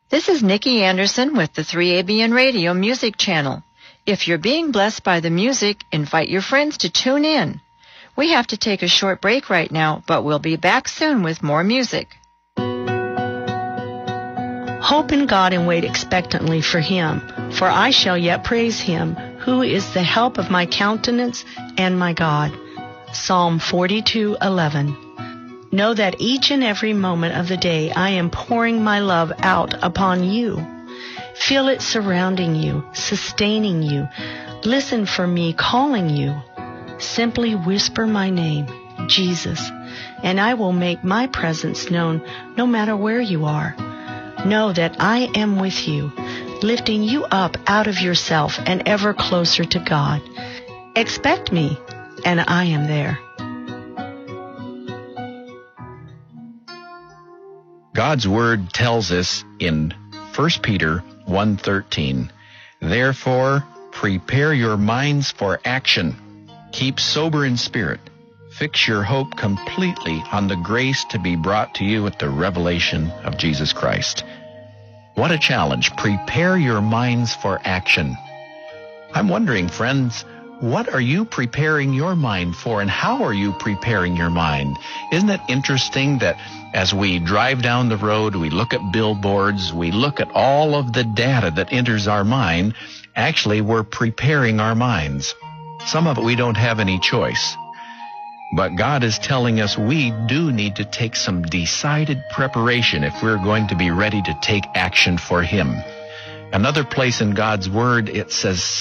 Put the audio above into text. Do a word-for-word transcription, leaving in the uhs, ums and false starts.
This is Nikki Anderson with the three A B N Radio Music Channel. If you're being blessed by the music, invite your friends to tune in. We have to take a short break right now, but we'll be back soon with more music. Hope in God and wait expectantly for Him, for I shall yet praise Him, who is the help of my countenance and my God. Psalm forty-two eleven. Know that each and every moment of the day I am pouring my love out upon you. Feel it surrounding you, sustaining you. Listen for me calling you. Simply whisper my name, Jesus, and I will make my presence known no matter where you are. Know that I am with you, lifting you up out of yourself and ever closer to God. Expect me, and I am there. God's Word tells us in First Peter one thirteen, therefore prepare your minds for action. Keep sober in spirit. Fix your hope completely on the grace to be brought to you at the revelation of Jesus Christ. What a challenge. Prepare your minds for action. I'm wondering, friends, what are you preparing your mind for, and how are you preparing your mind? Isn't it interesting that as we drive down the road, we look at billboards, we look at all of the data that enters our mind, actually we're preparing our minds. Some of it we don't have any choice. But God is telling us we do need to take some decided preparation if we're going to be ready to take action for Him. Another place in God's Word, it says,